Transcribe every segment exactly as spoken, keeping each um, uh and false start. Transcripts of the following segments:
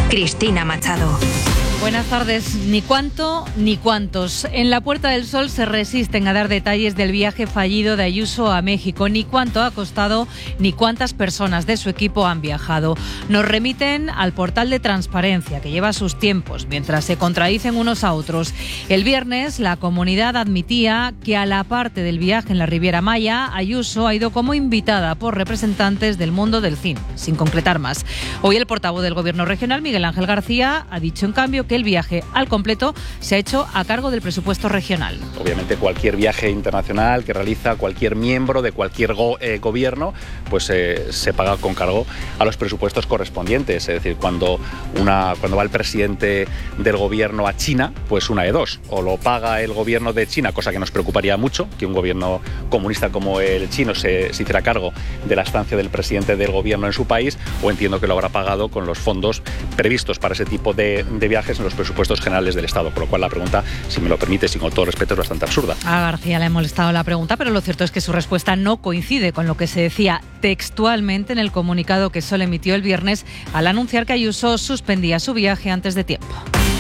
Cristina Machado. Buenas tardes. Ni cuánto ni cuántos. En la Puerta del Sol se resisten a dar detalles del viaje fallido de Ayuso a México. Ni cuánto ha costado, ni cuántas personas de su equipo han viajado. Nos remiten al portal de transparencia, que lleva sus tiempos, mientras se contradicen unos a otros. El viernes, la comunidad admitía que a la parte del viaje en la Riviera Maya, Ayuso ha ido como invitada por representantes del mundo del cine, sin concretar más. Hoy el portavoz del Gobierno regional, Miguel Ángel García, ha dicho en cambio que el viaje al completo se ha hecho a cargo del presupuesto regional. Obviamente cualquier viaje internacional que realiza cualquier miembro de cualquier go, eh, gobierno, pues eh, se paga con cargo a los presupuestos correspondientes. Es decir, cuando, una, cuando va el presidente del gobierno a China, pues una de dos. O lo paga el gobierno de China, cosa que nos preocuparía mucho, que un gobierno comunista como el chino se, se hiciera cargo de la estancia del presidente del gobierno en su país, o entiendo que lo habrá pagado con los fondos previstos para ese tipo de, de viajes en los presupuestos generales del Estado, por lo cual la pregunta, si me lo permite, sin con todo respeto, es bastante absurda. A García le ha molestado la pregunta, pero lo cierto es que su respuesta no coincide con lo que se decía textualmente en el comunicado que Sol emitió el viernes al anunciar que Ayuso suspendía su viaje antes de tiempo.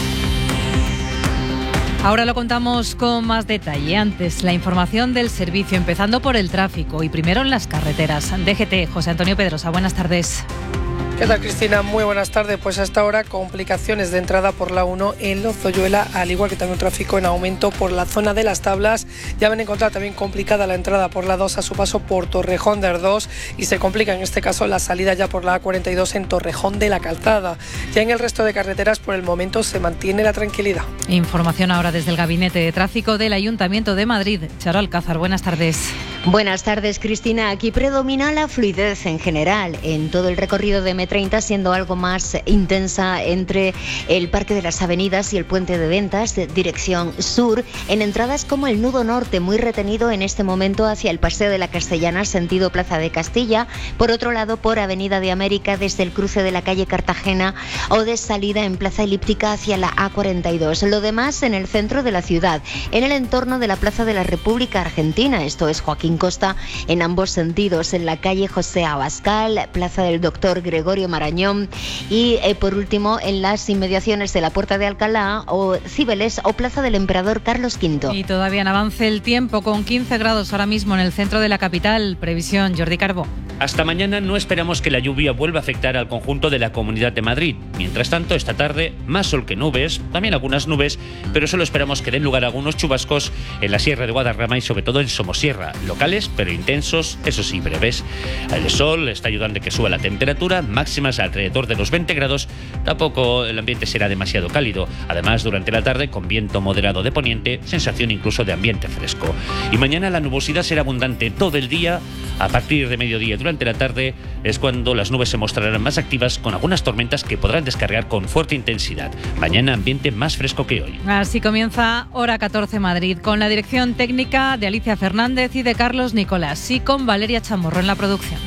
Ahora lo contamos con más detalle. Antes, la información del servicio, empezando por el tráfico y primero en las carreteras. D G T, José Antonio Pedrosa, buenas tardes. ¿Qué tal, Cristina? Muy buenas tardes. Pues hasta ahora complicaciones de entrada por la uno en Lozoyuela, al igual que también tráfico en aumento por la zona de las Tablas. Ya van a encontrar también complicada la entrada por la dos a su paso por Torrejón de Ardós y se complica en este caso la salida ya por la A cuarenta y dos en Torrejón de la Calzada. Ya en el resto de carreteras por el momento se mantiene la tranquilidad. Información ahora desde el Gabinete de Tráfico del Ayuntamiento de Madrid. Charo Alcázar, buenas tardes. Buenas tardes, Cristina. Aquí predomina la fluidez en general en todo el recorrido de M treinta, siendo algo más intensa entre el Parque de las Avenidas y el Puente de Ventas, de dirección sur, en entradas como el nudo norte, muy retenido en este momento hacia el Paseo de la Castellana, sentido Plaza de Castilla, por otro lado por Avenida de América desde el cruce de la calle Cartagena o de salida en Plaza Elíptica hacia la A cuarenta y dos. Lo demás en el centro de la ciudad, en el entorno de la Plaza de la República Argentina, esto es Joaquín Costa, en ambos sentidos, en la calle José Abascal, Plaza del Doctor Gregorio Marañón y eh, por último en las inmediaciones de la Puerta de Alcalá o Cibeles o Plaza del Emperador Carlos quinto. Y todavía no avance el tiempo, con quince grados ahora mismo en el centro de la capital. Previsión, Jordi Carbó. Hasta mañana no esperamos que la lluvia vuelva a afectar al conjunto de la Comunidad de Madrid. Mientras tanto, esta tarde, más sol que nubes, también algunas nubes, pero solo esperamos que den lugar a algunos chubascos en la Sierra de Guadarrama y sobre todo en Somosierra, locales pero intensos, eso sí, breves. El sol está ayudando a que suba la temperatura, máximas alrededor de los veinte grados, tampoco el ambiente será demasiado cálido. Además, durante la tarde, con viento moderado de poniente, sensación incluso de ambiente fresco. Y mañana la nubosidad será abundante todo el día. A partir de mediodía durante la tarde es cuando las nubes se mostrarán más activas, con algunas tormentas que podrán descargar con fuerte intensidad. Mañana ambiente más fresco que hoy. Así comienza Hora catorce Madrid, con la dirección técnica de Alicia Fernández y de Carlos Nicolás, y con Valeria Chamorro en la producción.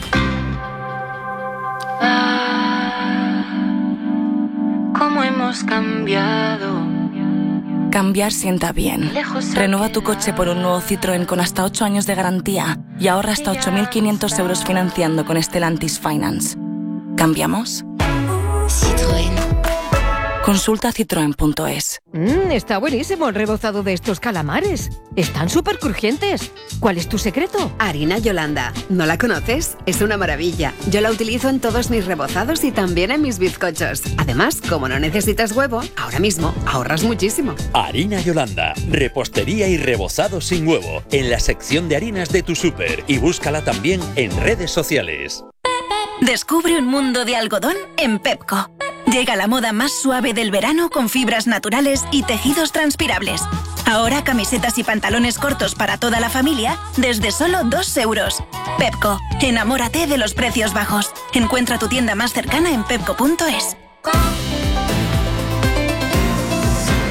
¿Cómo hemos cambiado? Cambiar sienta bien. Renueva tu coche por un nuevo Citroën con hasta ocho años de garantía y ahorra hasta ocho mil quinientos euros financiando con Stellantis Finance. ¿Cambiamos? Citroën. Consulta citroen punto es. Mm, está buenísimo el rebozado de estos calamares. Están súper crujientes. ¿Cuál es tu secreto? Harina Yolanda. ¿No la conoces? Es una maravilla. Yo la utilizo en todos mis rebozados y también en mis bizcochos. Además, como no necesitas huevo, ahora mismo ahorras muchísimo. Harina Yolanda. Repostería y rebozado sin huevo. En la sección de harinas de tu súper. Y búscala también en redes sociales. Descubre un mundo de algodón en Pepco. Llega la moda más suave del verano con fibras naturales y tejidos transpirables. Ahora camisetas y pantalones cortos para toda la familia desde solo dos euros. Pepco, enamórate de los precios bajos. Encuentra tu tienda más cercana en pepco punto es. Para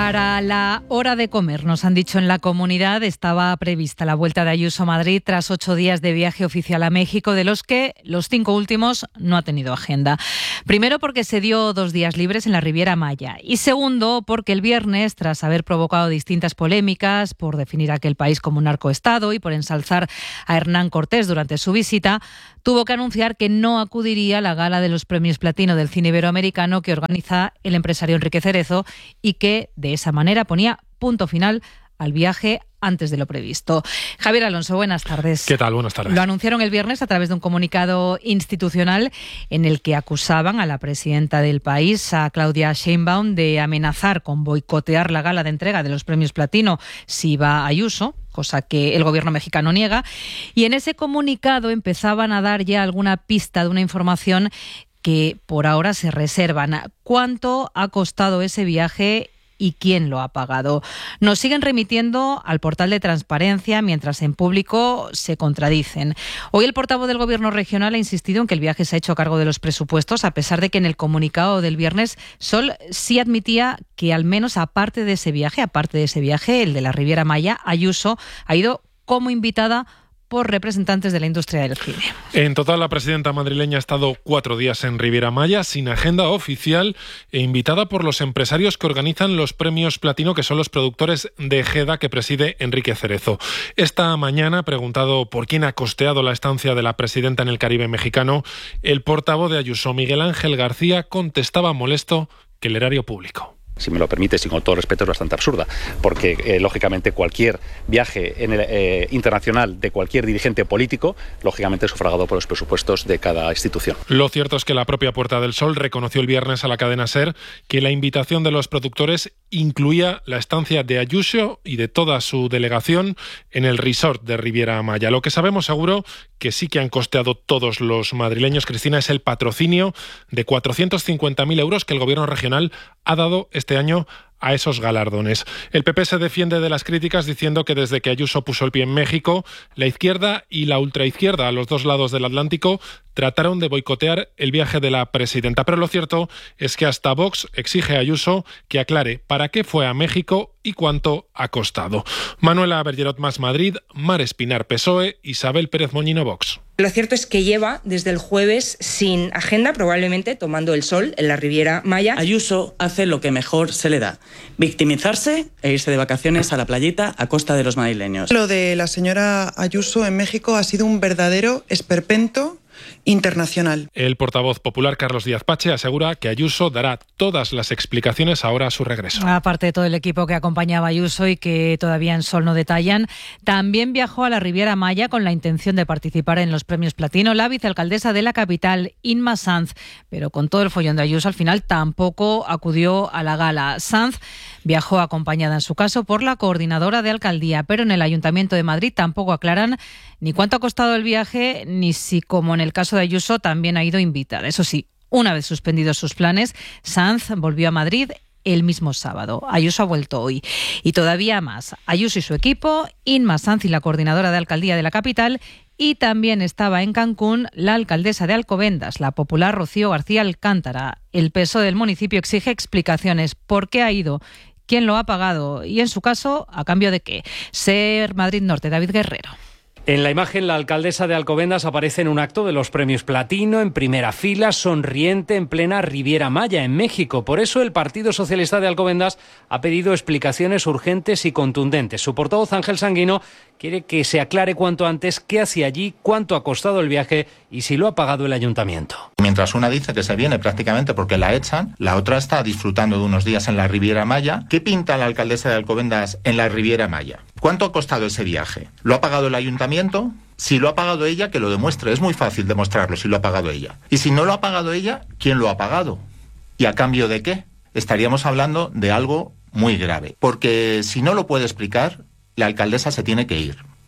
Para la hora de comer, nos han dicho en la comunidad, estaba prevista la vuelta de Ayuso a Madrid tras ocho días de viaje oficial a México, de los que los cinco últimos no ha tenido agenda. Primero porque se dio dos días libres en la Riviera Maya y segundo porque el viernes, tras haber provocado distintas polémicas por definir a aquel país como un narcoestado y por ensalzar a Hernán Cortés durante su visita, tuvo que anunciar que no acudiría a la gala de los premios Platino del cine iberoamericano que organiza el empresario Enrique Cerezo y que de esa manera ponía punto final al viaje antes de lo previsto. Javier Alonso, buenas tardes. ¿Qué tal? Buenas tardes. Lo anunciaron el viernes a través de un comunicado institucional en el que acusaban a la presidenta del país, a Claudia Sheinbaum, de amenazar con boicotear la gala de entrega de los premios Platino si iba Ayuso, cosa que el gobierno mexicano niega. Y en ese comunicado empezaban a dar ya alguna pista de una información que por ahora se reservan. ¿Cuánto ha costado ese viaje y quién lo ha pagado? Nos siguen remitiendo al portal de transparencia, mientras en público se contradicen. Hoy el portavoz del Gobierno regional ha insistido en que el viaje se ha hecho a cargo de los presupuestos, a pesar de que en el comunicado del viernes Sol sí admitía que al menos aparte de ese viaje, aparte de ese viaje, el de la Riviera Maya, Ayuso ha ido como invitada por representantes de la industria del cine. En total, la presidenta madrileña ha estado cuatro días en Riviera Maya, sin agenda oficial e invitada por los empresarios que organizan los premios Platino, que son los productores de Ejeda que preside Enrique Cerezo. Esta mañana, preguntado por quién ha costeado la estancia de la presidenta en el Caribe mexicano, el portavoz de Ayuso, Miguel Ángel García, contestaba molesto que el erario público. Si me lo permites, y con todo respeto, es bastante absurda, porque eh, lógicamente cualquier viaje en el, eh, internacional de cualquier dirigente político, lógicamente es sufragado por los presupuestos de cada institución. Lo cierto es que la propia Puerta del Sol reconoció el viernes a la cadena SER que la invitación de los productores incluía la estancia de Ayuso y de toda su delegación en el resort de Riviera Maya. Lo que sabemos seguro que sí que han costeado todos los madrileños, Cristina, es el patrocinio de cuatrocientos cincuenta mil euros que el gobierno regional ha dado este año a esos galardones. El P P se defiende de las críticas diciendo que desde que Ayuso puso el pie en México, la izquierda y la ultraizquierda a los dos lados del Atlántico trataron de boicotear el viaje de la presidenta. Pero lo cierto es que hasta Vox exige a Ayuso que aclare para qué fue a México y cuánto ha costado. Manuela Bergerot Más Madrid, Mar Espinar P S O E, Isabel Pérez Moñino Vox. Lo cierto es que lleva desde el jueves sin agenda, probablemente tomando el sol en la Riviera Maya. Ayuso hace lo que mejor se le da: victimizarse e irse de vacaciones a la playita a costa de los madrileños. Lo de la señora Ayuso en México ha sido un verdadero esperpento internacional. El portavoz popular Carlos Díaz Pache asegura que Ayuso dará todas las explicaciones ahora a su regreso. Aparte de todo el equipo que acompañaba a Ayuso y que todavía en Sol no detallan, también viajó a la Riviera Maya con la intención de participar en los premios Platino la vicealcaldesa de la capital, Inma Sanz, pero con todo el follón de Ayuso al final tampoco acudió a la gala. Sanz viajó acompañada en su caso por la coordinadora de alcaldía, pero en el Ayuntamiento de Madrid tampoco aclaran ni cuánto ha costado el viaje, ni si, como en el caso de Ayuso, también ha ido invitada. Eso sí, una vez suspendidos sus planes, Sanz volvió a Madrid el mismo sábado. Ayuso ha vuelto hoy. Y todavía más. Ayuso y su equipo, Inma Sanz y la coordinadora de alcaldía de la capital, y también estaba en Cancún la alcaldesa de Alcobendas, la popular Rocío García Alcántara. El P S O E del municipio exige explicaciones. ¿Por qué ha ido? ¿Quién lo ha pagado? Y en su caso, ¿a cambio de qué? SER Madrid Norte, David Guerrero. En la imagen, la alcaldesa de Alcobendas aparece en un acto de los premios Platino, en primera fila, sonriente, en plena Riviera Maya, en México. Por eso el Partido Socialista de Alcobendas ha pedido explicaciones urgentes y contundentes. Su portavoz, Ángel Sanguino, quiere que se aclare cuanto antes qué hacía allí, cuánto ha costado el viaje y si lo ha pagado el ayuntamiento. Mientras una dice que se viene prácticamente porque la echan, la otra está disfrutando de unos días en la Riviera Maya. ¿Qué pinta la alcaldesa de Alcobendas en la Riviera Maya? ¿Cuánto ha costado ese viaje? ¿Lo ha pagado el ayuntamiento? Si lo ha pagado ella, que lo demuestre. Es muy fácil demostrarlo si lo ha pagado ella. Y si no lo ha pagado ella, ¿quién lo ha pagado? ¿Y a cambio de qué? Estaríamos hablando de algo muy grave. Porque si no lo puede explicar, la alcaldesa se tiene que ir.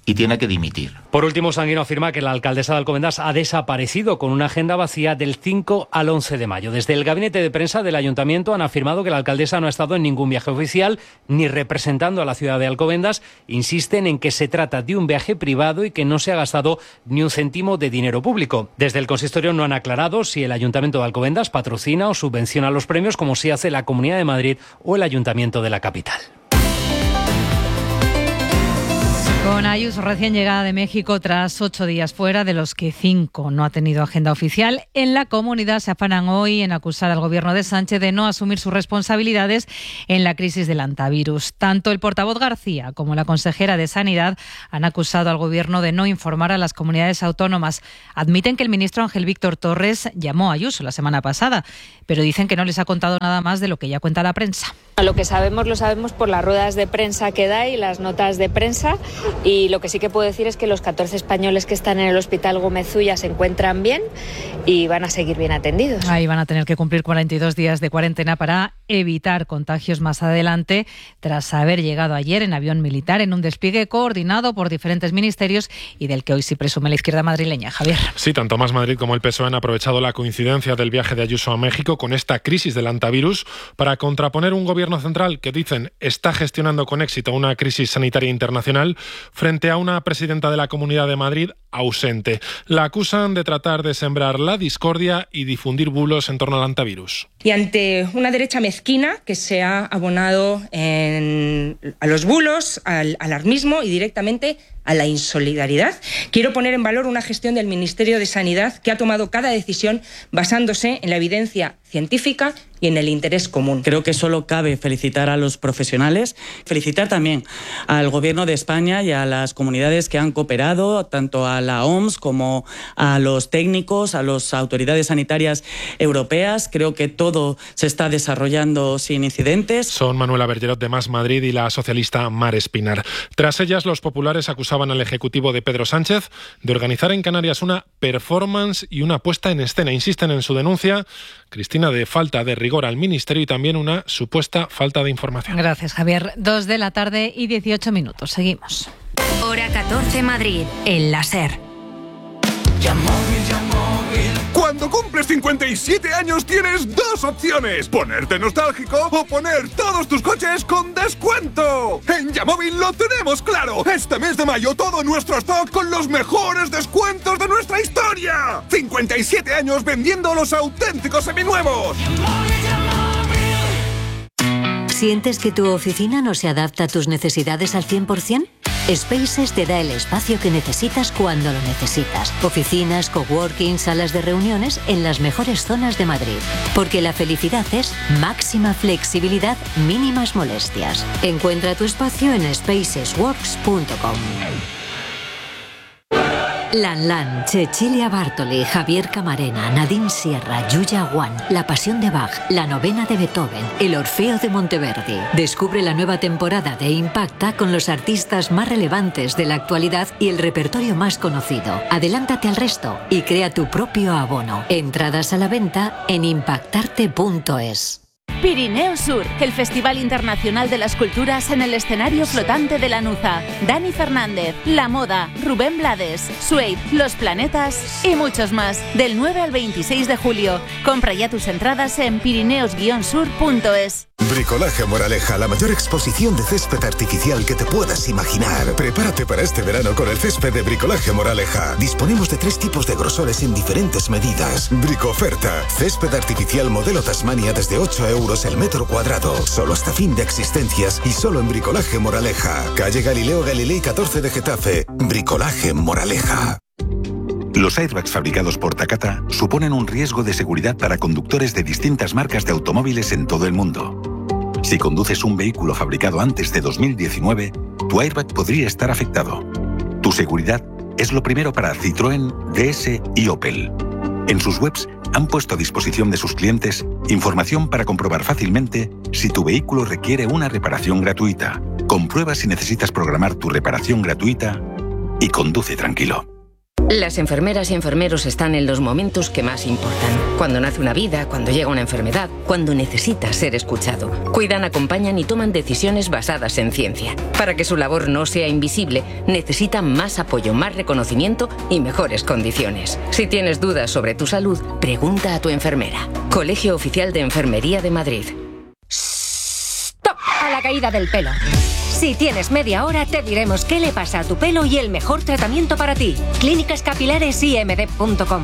y tiene que dimitir. Por último, Sanguino afirma que la alcaldesa de Alcobendas ha desaparecido con una agenda vacía del cinco al once de mayo. Desde el gabinete de prensa del ayuntamiento han afirmado que la alcaldesa no ha estado en ningún viaje oficial ni representando a la ciudad de Alcobendas. Insisten en que se trata de un viaje privado y que no se ha gastado ni un céntimo de dinero público. Desde el consistorio no han aclarado si el ayuntamiento de Alcobendas patrocina o subvenciona los premios como sí hace la Comunidad de Madrid o el ayuntamiento de la capital. Con Ayuso recién llegada de México tras ocho días fuera, de los que cinco no ha tenido agenda oficial, en la comunidad se afanan hoy en acusar al gobierno de Sánchez de no asumir sus responsabilidades en la crisis del hantavirus. Tanto el portavoz García como la consejera de Sanidad han acusado al gobierno de no informar a las comunidades autónomas. Admiten que el ministro Ángel Víctor Torres llamó a Ayuso la semana pasada, pero dicen que no les ha contado nada más de lo que ya cuenta la prensa. Lo que sabemos lo sabemos por las ruedas de prensa que da y las notas de prensa, y lo que sí que puedo decir es que los catorce españoles que están en el Hospital Gómez Ulla se encuentran bien y van a seguir bien atendidos. Ahí van a tener que cumplir cuarenta y dos días de cuarentena para evitar contagios más adelante, tras haber llegado ayer en avión militar en un despliegue coordinado por diferentes ministerios y del que hoy sí presume la izquierda madrileña. Javier. Sí, tanto Más Madrid como el P S O E han aprovechado la coincidencia del viaje de Ayuso a México con esta crisis del hantavirus para contraponer un gobierno central que dicen está gestionando con éxito una crisis sanitaria internacional frente a una presidenta de la Comunidad de Madrid ausente. La acusan de tratar de sembrar la discordia y difundir bulos en torno al hantavirus. Y ante una derecha mezquina que se ha abonado en, a los bulos, al alarmismo y directamente a la insolidaridad, quiero poner en valor una gestión del Ministerio de Sanidad que ha tomado cada decisión basándose en la evidencia científica y en el interés común. Creo que solo cabe felicitar a los profesionales, felicitar también al Gobierno de España y a las comunidades que han cooperado, tanto a la O M S como a los técnicos, a las autoridades sanitarias europeas. Creo que todo se está desarrollando sin incidentes. Son Manuela Bergerot de Más Madrid y la socialista Mar Espinar. Tras ellas, los populares acusaban al Ejecutivo de Pedro Sánchez de organizar en Canarias una performance y una puesta en escena. Insisten en su denuncia, Cristina, de falta de rigor al Ministerio y también una supuesta falta de información. Gracias, Javier. Dos de la tarde y dieciocho minutos. Seguimos. Hora catorce Madrid, el láser. Cuando cumples cincuenta y siete años tienes dos opciones: ponerte nostálgico o poner todos tus coches con descuento. En Yamóvil lo tenemos claro. Este mes de mayo todo nuestro stock con los mejores descuentos de nuestra historia. cincuenta y siete años vendiendo los auténticos seminuevos. ¿Sientes que tu oficina no se adapta a tus necesidades al cien por ciento? Spaces te da el espacio que necesitas cuando lo necesitas. Oficinas, coworking, salas de reuniones en las mejores zonas de Madrid. Porque la felicidad es máxima flexibilidad, mínimas molestias. Encuentra tu espacio en spacesworks punto com. Lan Lan, Cecilia Bartoli, Javier Camarena, Nadine Sierra, Yuya Guan, La Pasión de Bach, La Novena de Beethoven, El Orfeo de Monteverdi. Descubre la nueva temporada de Impacta con los artistas más relevantes de la actualidad y el repertorio más conocido. Adelántate al resto y crea tu propio abono. Entradas a la venta en impactarte punto es. Pirineo Sur, el Festival Internacional de las Culturas en el escenario flotante de Lanuza. Dani Fernández, La Moda, Rubén Blades, Suede, Los Planetas y muchos más. Del nueve al veintiséis de julio. Compra ya tus entradas en pirineos guion sur punto es. Bricolaje Moraleja, la mayor exposición de césped artificial que te puedas imaginar. Prepárate para este verano con el césped de Bricolaje Moraleja. Disponemos de tres tipos de grosores en diferentes medidas. Bricoferta, césped artificial modelo Tasmania desde ocho euros el metro cuadrado. Solo hasta fin de existencias y solo en Bricolaje Moraleja. Calle Galileo Galilei catorce de Getafe. Bricolaje Moraleja. Los airbags fabricados por Takata suponen un riesgo de seguridad para conductores de distintas marcas de automóviles en todo el mundo. Si conduces un vehículo fabricado antes de dos mil diecinueve, tu airbag podría estar afectado. Tu seguridad es lo primero para Citroën, D S y Opel. En sus webs han puesto a disposición de sus clientes información para comprobar fácilmente si tu vehículo requiere una reparación gratuita. Comprueba si necesitas programar tu reparación gratuita y conduce tranquilo. Las enfermeras y enfermeros están en los momentos que más importan. Cuando nace una vida, cuando llega una enfermedad, cuando necesita ser escuchado. Cuidan, acompañan y toman decisiones basadas en ciencia. Para que su labor no sea invisible, necesitan más apoyo, más reconocimiento y mejores condiciones. Si tienes dudas sobre tu salud, pregunta a tu enfermera. Colegio Oficial de Enfermería de Madrid. ¡Stop! A la caída del pelo. Si tienes media hora, te diremos qué le pasa a tu pelo y el mejor tratamiento para ti. Clínicas Capilares I M D punto com.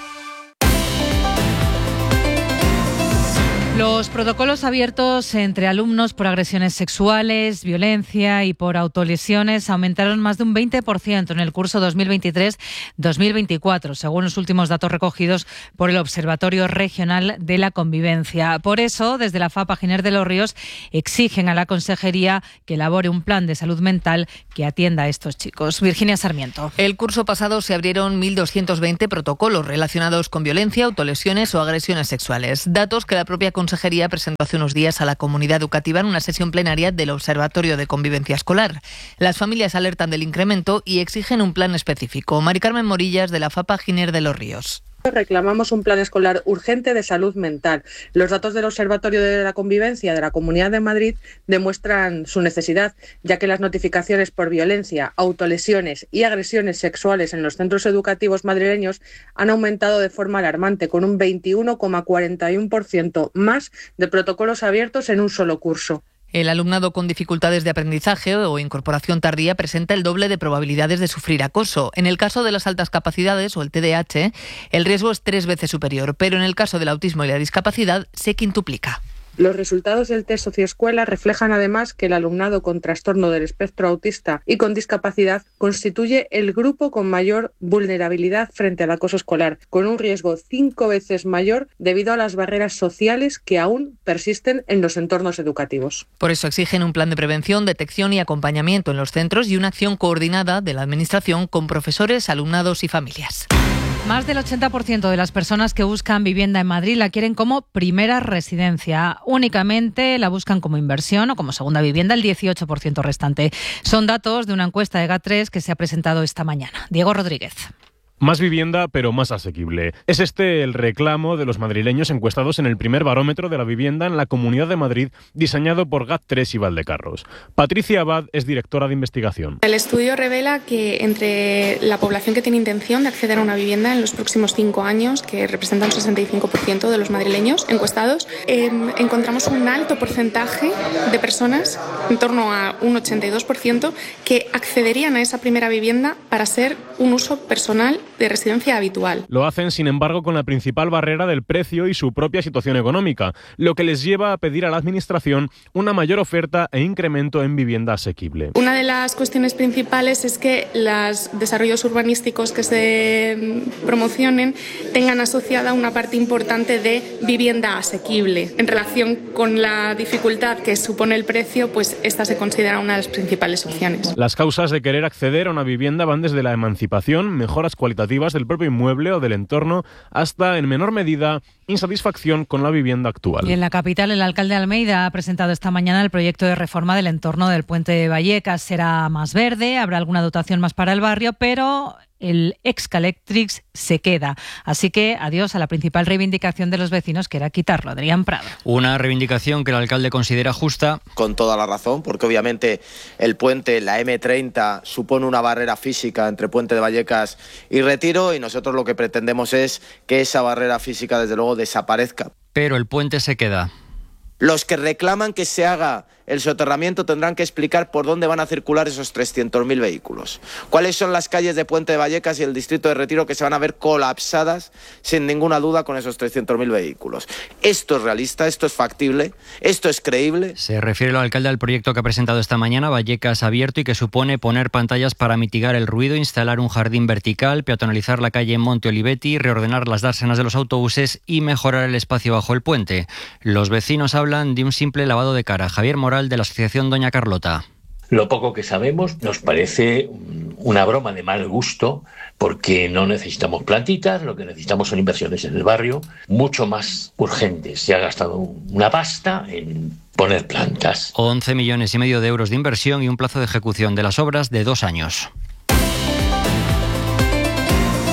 Los protocolos abiertos entre alumnos por agresiones sexuales, violencia y por autolesiones aumentaron más de un veinte por ciento en el curso dos mil veintitrés dos mil veinticuatro, según los últimos datos recogidos por el Observatorio Regional de la Convivencia. Por eso, desde la FAPA Giner de los Ríos exigen a la Consejería que elabore un plan de salud mental que atienda a estos chicos. Virginia Sarmiento. El curso pasado se abrieron mil doscientos veinte protocolos relacionados con violencia, autolesiones o agresiones sexuales. Datos que la propia Consejería presentó hace unos días a la comunidad educativa en una sesión plenaria del Observatorio de Convivencia Escolar. Las familias alertan del incremento y exigen un plan específico. Mari Carmen Morillas, de la FAPA Giner de los Ríos. Reclamamos un plan escolar urgente de salud mental. Los datos del Observatorio de la Convivencia de la Comunidad de Madrid demuestran su necesidad, ya que las notificaciones por violencia, autolesiones y agresiones sexuales en los centros educativos madrileños han aumentado de forma alarmante, con un veintiuno coma cuarenta y uno por ciento más de protocolos abiertos en un solo curso. El alumnado con dificultades de aprendizaje o incorporación tardía presenta el doble de probabilidades de sufrir acoso. En el caso de las altas capacidades o el T D A H, el riesgo es tres veces superior, pero en el caso del autismo y la discapacidad se quintuplica. Los resultados del test Socioescuela reflejan además que el alumnado con trastorno del espectro autista y con discapacidad constituye el grupo con mayor vulnerabilidad frente al acoso escolar, con un riesgo cinco veces mayor debido a las barreras sociales que aún persisten en los entornos educativos. Por eso exigen un plan de prevención, detección y acompañamiento en los centros y una acción coordinada de la Administración con profesores, alumnados y familias. Más del ochenta por ciento de las personas que buscan vivienda en Madrid la quieren como primera residencia. Únicamente la buscan como inversión o como segunda vivienda el dieciocho por ciento restante. Son datos de una encuesta de GAT tres que se ha presentado esta mañana. Diego Rodríguez. Más vivienda, pero más asequible. Es este el reclamo de los madrileños encuestados en el primer barómetro de la vivienda en la Comunidad de Madrid, diseñado por GAT tres y Valdecarros. Patricia Abad es directora de investigación. El estudio revela que entre la población que tiene intención de acceder a una vivienda en los próximos cinco años, que representa un sesenta y cinco por ciento de los madrileños encuestados, eh, encontramos un alto porcentaje de personas, en torno a un ochenta y dos por ciento, que accederían a esa primera vivienda para ser un uso personal de residencia habitual. Lo hacen, sin embargo, con la principal barrera del precio y su propia situación económica, lo que les lleva a pedir a la Administración una mayor oferta e incremento en vivienda asequible. Una de las cuestiones principales es que los desarrollos urbanísticos que se promocionen tengan asociada una parte importante de vivienda asequible. En relación con la dificultad que supone el precio, pues esta se considera una de las principales opciones. Las causas de querer acceder a una vivienda van desde la emancipación, mejoras cualitativas del propio inmueble o del entorno, hasta, en menor medida, insatisfacción con la vivienda actual. Y en la capital, el alcalde de Almeida ha presentado esta mañana el proyecto de reforma del entorno del puente de Vallecas. Será más verde, habrá alguna dotación más para el barrio, pero el Excaletrix se queda. Así que adiós a la principal reivindicación de los vecinos, que era quitarlo. Adrián Prado. Una reivindicación que el alcalde considera justa. Con toda la razón, porque obviamente el puente, la eme treinta, supone una barrera física entre Puente de Vallecas y Retiro, y nosotros lo que pretendemos es que esa barrera física, desde luego, desaparezca. Pero el puente se queda. Los que reclaman que se haga el soterramiento tendrán que explicar por dónde van a circular esos trescientos mil vehículos. ¿Cuáles son las calles de Puente de Vallecas y el distrito de Retiro que se van a ver colapsadas, sin ninguna duda, con esos trescientos mil vehículos? Esto es realista, esto es factible, esto es creíble. Se refiere el alcalde al proyecto que ha presentado esta mañana, Vallecas Abierto, y que supone poner pantallas para mitigar el ruido, instalar un jardín vertical, peatonalizar la calle Monte Olivetti, reordenar las dársenas de los autobuses y mejorar el espacio bajo el puente. Los vecinos hablan de un simple lavado de cara. Javier Moral, de la asociación Doña Carlota. Lo poco que sabemos nos parece una broma de mal gusto, porque no necesitamos plantitas, lo que necesitamos son inversiones en el barrio, mucho más urgentes. Se ha gastado una pasta en poner plantas. once millones y medio de euros de inversión y un plazo de ejecución de las obras de dos años.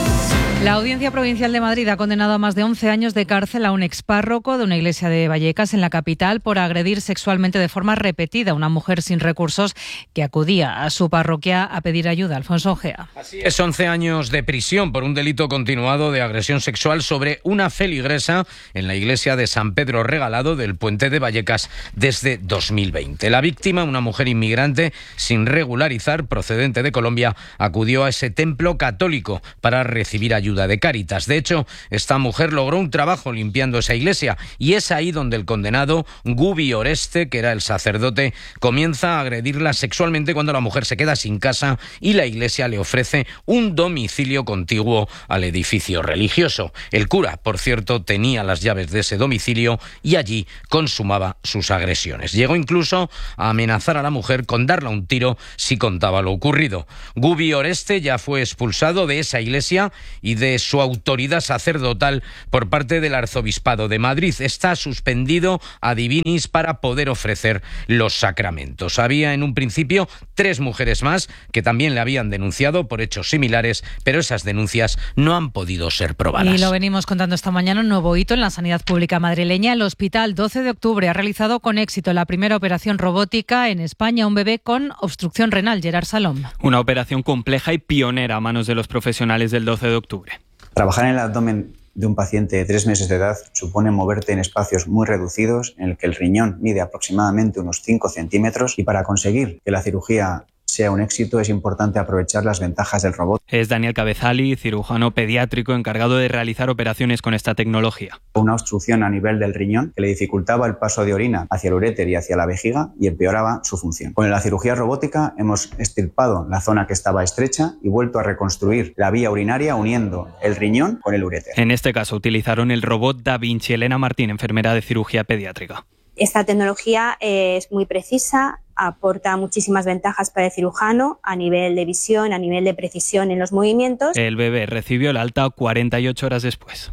La Audiencia Provincial de Madrid ha condenado a más de once años de cárcel a un expárroco de una iglesia de Vallecas en la capital por agredir sexualmente de forma repetida a una mujer sin recursos que acudía a su parroquia a pedir ayuda. Alfonso Ojea. Así es, once años de prisión por un delito continuado de agresión sexual sobre una feligresa en la iglesia de San Pedro Regalado del Puente de Vallecas desde dos mil veinte. La víctima, una mujer inmigrante sin regularizar procedente de Colombia, acudió a ese templo católico para recibir ayuda de Cáritas. De hecho, esta mujer logró un trabajo limpiando esa iglesia y es ahí donde el condenado Gubi Oreste, que era el sacerdote, comienza a agredirla sexualmente cuando la mujer se queda sin casa y la iglesia le ofrece un domicilio contiguo al edificio religioso. El cura, por cierto, tenía las llaves de ese domicilio y allí consumaba sus agresiones. Llegó incluso a amenazar a la mujer con darle un tiro si contaba lo ocurrido. Gubi Oreste ya fue expulsado de esa iglesia y de su autoridad sacerdotal por parte del Arzobispado de Madrid. Está suspendido a divinis para poder ofrecer los sacramentos. Había en un principio tres mujeres más que también le habían denunciado por hechos similares, pero esas denuncias no han podido ser probadas. Y lo venimos contando esta mañana, un nuevo hito en la sanidad pública madrileña. El Hospital doce de octubre ha realizado con éxito la primera operación robótica en España a un bebé con obstrucción renal. Gerard Salom. Una operación compleja y pionera a manos de los profesionales del doce de octubre. Trabajar en el abdomen de un paciente de tres meses de edad supone moverte en espacios muy reducidos en el que el riñón mide aproximadamente unos cinco centímetros y para conseguir que la cirugía sea un éxito es importante aprovechar las ventajas del robot. Es Daniel Cabezali, cirujano pediátrico encargado de realizar operaciones con esta tecnología. Una obstrucción a nivel del riñón que le dificultaba el paso de orina hacia el uréter y hacia la vejiga y empeoraba su función. Con la cirugía robótica hemos extirpado la zona que estaba estrecha y vuelto a reconstruir la vía urinaria uniendo el riñón con el uréter. En este caso utilizaron el robot Da Vinci. Elena Martín, enfermera de cirugía pediátrica. Esta tecnología es muy precisa, aporta muchísimas ventajas para el cirujano a nivel de visión, a nivel de precisión en los movimientos. El bebé recibió el alta cuarenta y ocho horas después.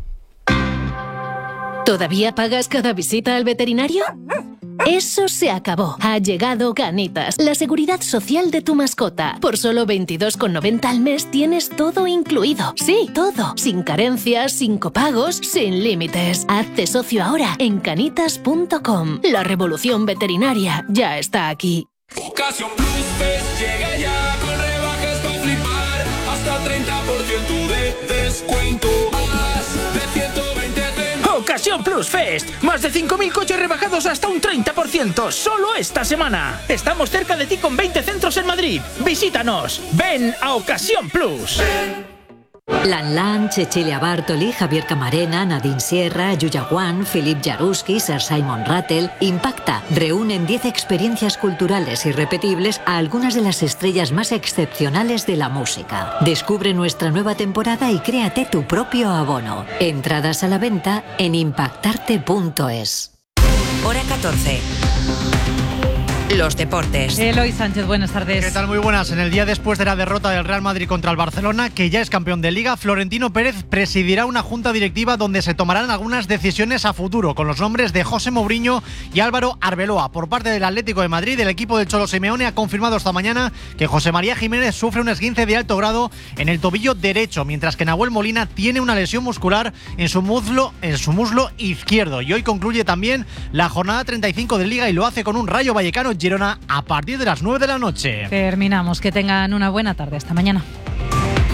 ¿Todavía pagas cada visita al veterinario? Eso se acabó. Ha llegado Canitas, la seguridad social de tu mascota. Por solo veintidós con noventa al mes tienes todo incluido. Sí, todo. Sin carencias, sin copagos, sin límites. Hazte socio ahora en canitas punto com. La revolución veterinaria ya está aquí. Ocasión Plus Fest llega ya con rebajas con flipar. Hasta treinta por ciento de descuento. Más de ciento veinte. Ocasión Plus Fest. Más de cinco mil coches rebajados hasta un treinta por ciento. Solo esta semana. Estamos cerca de ti con veinte centros en Madrid. Visítanos. Ven a Ocasión Plus. Lan Lan, Cecilia Bartoli, Javier Camarena, Nadine Sierra, Yuya Wan, Philip Jaruski, Sir Simon Rattle. Impacta reúnen diez experiencias culturales irrepetibles a algunas de las estrellas más excepcionales de la música. Descubre nuestra nueva temporada y créate tu propio abono. Entradas a la venta en impactarte punto es. Hora catorce. Los deportes. Eloy Sánchez, buenas tardes. ¿Qué tal? Muy buenas. En el día después de la derrota del Real Madrid contra el Barcelona, que ya es campeón de Liga, Florentino Pérez presidirá una junta directiva donde se tomarán algunas decisiones a futuro, con los nombres de José Mourinho y Álvaro Arbeloa. Por parte del Atlético de Madrid, el equipo del Cholo Simeone ha confirmado esta mañana que José María Jiménez sufre un esguince de alto grado en el tobillo derecho, mientras que Nahuel Molina tiene una lesión muscular en su muslo, en su muslo izquierdo. Y hoy concluye también la jornada treinta y cinco de Liga y lo hace con un Rayo Vallecano Girona a partir de las nueve de la noche. Terminamos. Que tengan una buena tarde. Hasta mañana.